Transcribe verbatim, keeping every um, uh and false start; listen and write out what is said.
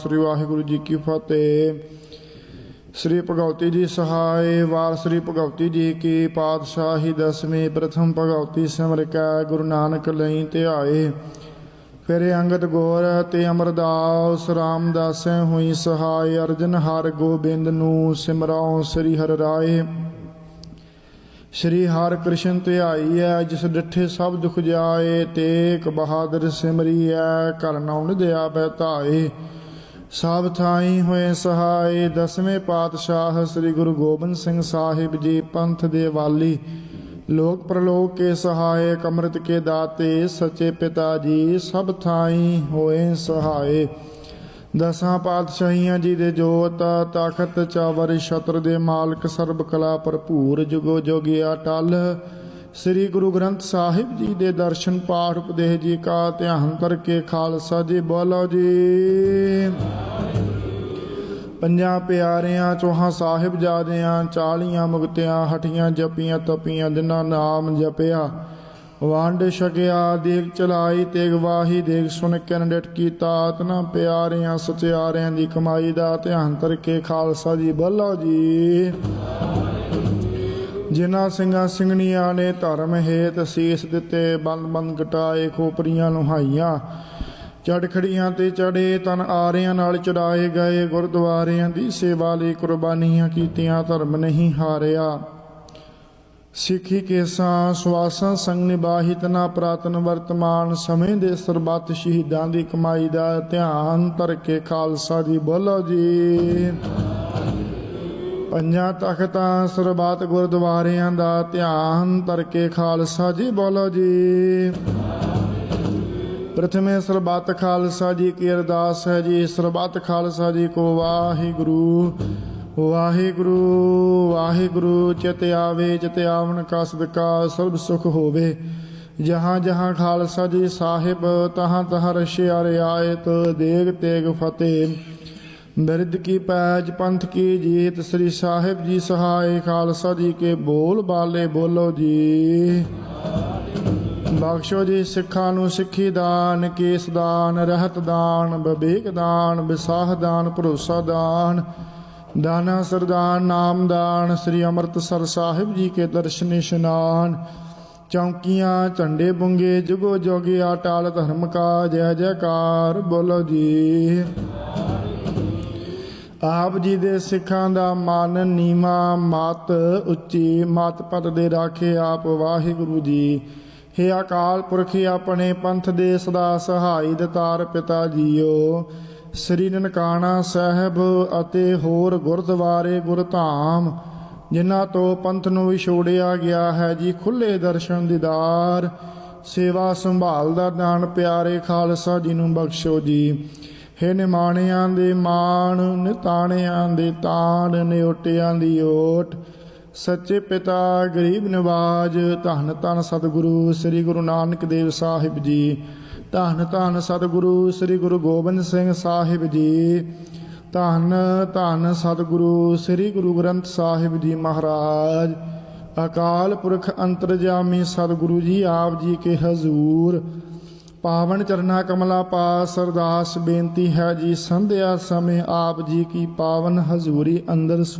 श्री वाहिगुरु जी की फतेह। श्री भगवती जी सहाय। वार श्री भगवती जी की पातशाही दसवीं। प्रथम भगवती सिमर कै गुरु नानक लई ध्याए। फिर अंगद गौर ते अमरदास रामदास हुई सहाय। अर्जन हर गोबिंद नू सिमराओ श्री हर राय। श्री हर कृष्ण ध्याई है जिस डिठे सब दुख जाए। तेक बहादुर सिमरी है कर नौन दया बैताए। सब थाई होए सहाय। दसवें पातशाह श्री गुरु गोबिंद सिंह साहिब जी पंथ दे वाली। लोक प्रलोक के सहायक अमृत के दाते सचे पिता जी सब थाई होए सहाय। दसां पातशाहियां जी दे जोत ताकत चावर छत्र दे मालक सर्ब कला भरपूर जुगो जोगी अटल। श्री गुरु ग्रंथ साहिब जी दे दर्शन पाठ उपदेश जी का ध्यान करके खालसा जी बोलो जी। पंजा प्यारियां चौहां साहिब जादियां चालियां मुक्तियां हटियां जपियां तपियां जिन्ना नाम जपिया वंड छकिया। देग चलाई तेग वाही देग सुन किन डिट कीता। तना प्यारियां सचियारियां दी कमाई दा ध्यान करके खालसा जी बोलो जी। जिन्हां ਸਿੰਘਾਂ ਸਿੰਘਣੀਆਂ ने धर्म हेत सीस दिते बंद बंद घटाए खोपरियां लुहाइयां। चढ़ खड़ियां ते चढ़े तन आरियां नाल चढ़ाए गए। गुरुद्वारियां दी सेवा लई कुर्बानियां कीतियां धर्म नहीं हारिया। सिखी केसां सुआसां संग निभाही तना पुरातन वर्तमान समय दे सरबत शहीदां दी कमाई दा ध्यान धर के खालसा जी बोलो जी। पंजा तख्तां सरबत गुरुद्वारियां दा ध्यान धर के खालसा जी बोलो जी। प्रथमे सरबत खालसा जी की अरदास है जी। सरबत खालसा जी को वाहिगुरु वाहिगुरु वाहिगुरु। चित आवे चित आवन का सदका सर्ब सुख होवे। जहाँ जहाँ खालसा जी साहिब तहाँ तहाँ रशिया रियायत देग तेग फतेह। बिरद की पैज पंथ की जीत श्री साहिब जी सहाय। खालसा जी के बोल बाले बोलो जी। बख्शो जी सिखा नू सिखी दान केस दान रहत दान विवेक दान विसाह दान भरोसा दान दाना सरदान नाम दान। श्री अमृतसर साहिब जी के दर्शन इशनान। चौकियाँ झंडे बुंगे जुगो जोगी अटल धर्म का जय जयकार बोलो जी। आप जी दे सिखां दा मन नीमा मत उच्ची मत पत दे राखे आप वाहिगुरु जी। हे अकाल पुरख अपने पंथ दे सदा सहाई दतार पिता जीओ। श्री ननकाना साहब अते होर गुरुद्वारे गुरधाम जिन्हां तो पंथ नूं विछोड़िया गया है जी खुले दर्शन दीदार। सेवा संभाल दा दान प्यारे खालसा जी नूं बख्शो जी। हे निमाणियां दे मान निताणियां दे ताण निओटियां दी ओट। सच्चे पिता गरीब निवाज धन धन सतगुरु श्री गुरु नानक देव साहिब जी। धन धन सतगुरु श्री गुरु गोबिंद सिंह साहिब जी। धन धन सतगुरु श्री गुरु ग्रंथ साहिब जी महाराज। अकाल पुरख अंतरजामी सतगुरु जी आप जी के हजूर पावन चरना कमला पास अरदास बेनती है जी। संध्या समय आप जी की पावन हजूरी अंदर